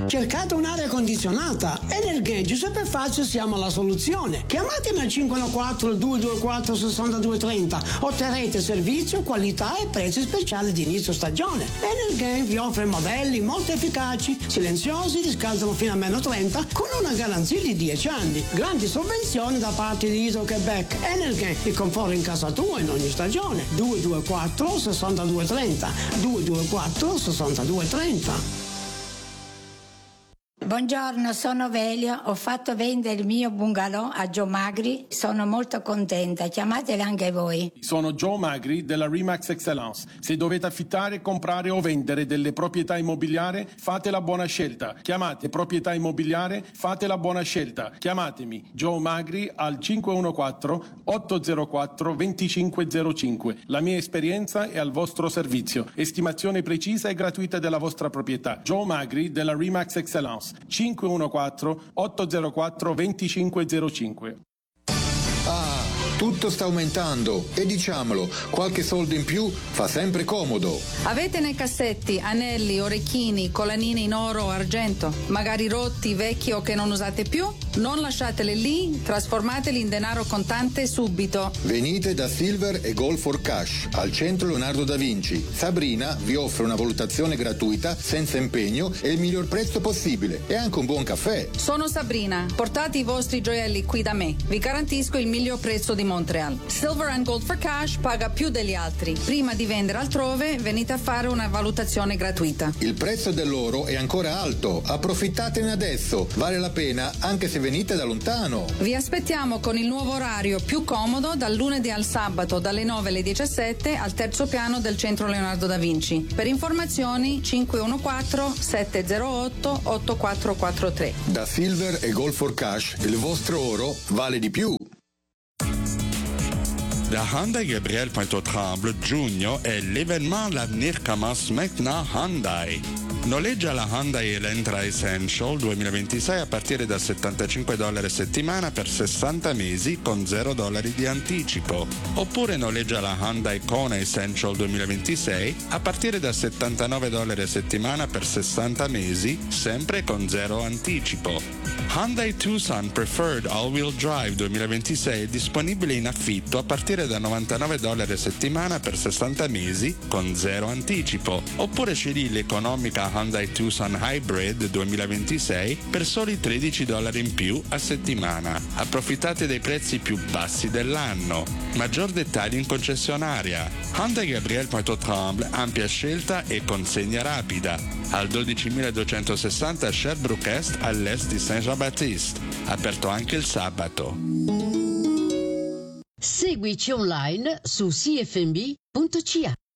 Cercate un'aria condizionata? Energage Superfaccio siamo la soluzione. Chiamatemi al 514-224-6230. Otterrete servizio, qualità e prezzi speciali di inizio stagione. Energage vi offre modelli molto efficaci, silenziosi, riscaldano fino a -30 con una garanzia di 10 anni. Grandi sovvenzioni da parte di Hydro-Québec. Energage, il conforto in casa tua in ogni stagione. 224-6230. 224-6230. Buongiorno, sono Velia, ho fatto vendere il mio bungalow a Joe Magri, sono molto contenta, chiamatele anche voi. Sono Joe Magri della Remax Excellence. Se dovete affittare, comprare o vendere delle proprietà immobiliari, fate la buona scelta. Chiamate Proprietà Immobiliare, fate la buona scelta. Chiamatemi Joe Magri al 514-804-2505. La mia esperienza è al vostro servizio. Estimazione precisa e gratuita della vostra proprietà. Joe Magri della Remax Excellence. 514-804-2505. Ah, tutto sta aumentando e diciamolo, qualche soldo in più fa sempre comodo. Avete nei cassetti anelli, orecchini, collanine in oro o argento, magari rotti, vecchi o che non usate più? Non lasciateli lì, trasformateli in denaro contante subito. Venite da Silver e Gold for Cash al centro Leonardo da Vinci. Sabrina vi offre una valutazione gratuita, senza impegno e il miglior prezzo possibile e anche un buon caffè. Sono Sabrina, portate i vostri gioielli qui da me. Vi garantisco il miglior prezzo di Montreal. Silver and Gold for Cash paga più degli altri. Prima di vendere altrove, venite a fare una valutazione gratuita. Il prezzo dell'oro è ancora alto, approfittatene adesso, vale la pena anche se venite da lontano. Vi aspettiamo con il nuovo orario più comodo dal lunedì al sabato dalle 9 alle 17 al terzo piano del centro Leonardo da Vinci. Per informazioni 514-708-8443. Da Silver e Gold for Cash il vostro oro vale di più. La Hyundai Gabriel Pointe-aux-Trembles giugno è l'événement L'avenir commence maintenant Hyundai. Noleggia la Hyundai Elantra Essential 2026 a partire da $75 a settimana per 60 mesi con $0 di anticipo. Oppure noleggia la Hyundai Kona Essential 2026 a partire da $79 a settimana per 60 mesi, sempre con 0 anticipo. Hyundai Tucson Preferred All-Wheel Drive 2026 è disponibile in affitto a partire da $99 a settimana per 60 mesi con 0 anticipo. Oppure scegli l'economica Hyundai Tucson Hybrid 2026 per soli $13 in più a settimana. Approfittate dei prezzi più bassi dell'anno. Maggior dettagli in concessionaria. Hyundai Gabriel Pointe-aux-Trembles, ampia scelta e consegna rapida. Al 12.260 Sherbrooke Est all'est di Saint-Jean-Baptiste. Aperto anche il sabato. Seguici online su cfnb.ca.